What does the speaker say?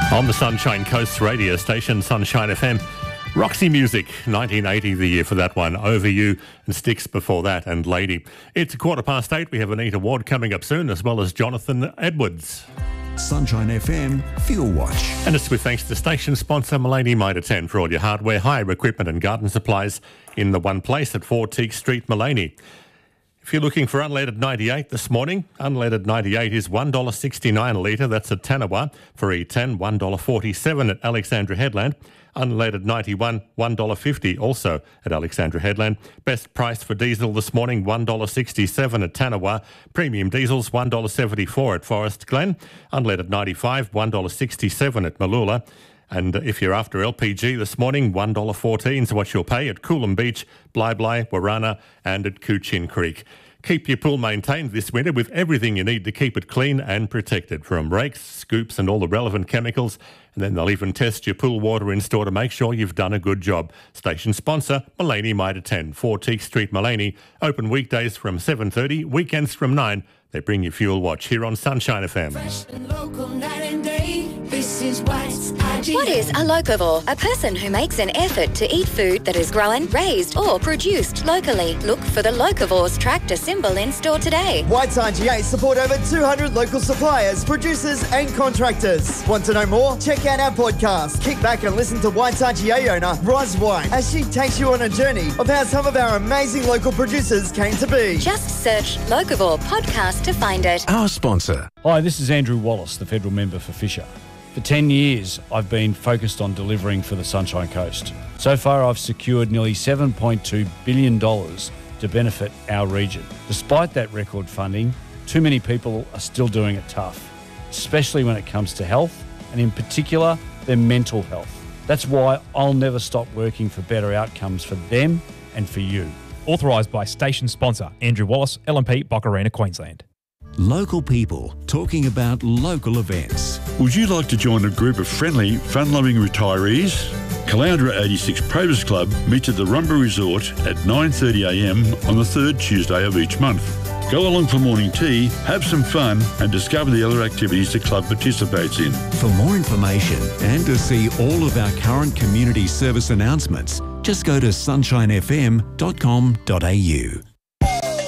On the Sunshine Coast radio station, Sunshine FM. Roxy Music, 1980 the year for that one. Over You and Styx before that, and Lady. It's 8:15. We have Anita Ward coming up soon, as well as Jonathan Edwards. Sunshine FM Fuel Watch. And it's with thanks to station sponsor Mullany Mitre 10 for all your hardware, hire, equipment and garden supplies in the one place at 4 Teague Street, Mullany. If you're looking for unleaded 98 this morning, unleaded 98 is $1.69 a litre. That's at Tanawa. For E10, $1.47 at Alexandra Headland. Unleaded 91, $1.50 also at Alexandra Headland. Best price for diesel this morning, $1.67 at Tanawa. Premium diesels, $1.74 at Forest Glen. Unleaded 95, $1.67 at Malula. And if you're after LPG this morning, $1.14 is what you'll pay at Coolum Beach, Bly, Warana and at Coochin Creek. Keep your pool maintained this winter with everything you need to keep it clean and protected, from rakes, scoops and all the relevant chemicals. And then they'll even test your pool water in store to make sure you've done a good job. Station sponsor, Mullany Mitre 10, 4 Teague Street, Mullany. Open weekdays from 7:30, weekends from 9. They bring you Fuel Watch here on Sunshine FM. Fresh and local, night and day. This is White's IGA. What is a locavore? A person who makes an effort to eat food that is grown, raised or produced locally. Look for the Locavore's tractor symbol in store today. White's IGA support over 200 local suppliers, producers and contractors. Want to know more? Check out our podcast. Kick back and listen to White's IGA owner, Roz White, as she takes you on a journey of how some of our amazing local producers came to be. Just search Locavore Podcast to find it. Our sponsor. Hi, this is Andrew Wallace, the federal member for Fisher. For 10 years, I've been focused on delivering for the Sunshine Coast. So far, I've secured nearly $7.2 billion to benefit our region. Despite that record funding, too many people are still doing it tough, especially when it comes to health, and in particular, their mental health. That's why I'll never stop working for better outcomes for them and for you. Authorised by station sponsor Andrew Wallace, LNP, Boccarina, Queensland. Local people talking about local events. Would you like to join a group of friendly, fun-loving retirees? Caloundra 86 Probus Club meets at the Rumba Resort at 9:30am on the third Tuesday of each month. Go along for morning tea, have some fun and discover the other activities the club participates in. For more information and to see all of our current community service announcements, just go to sunshinefm.com.au.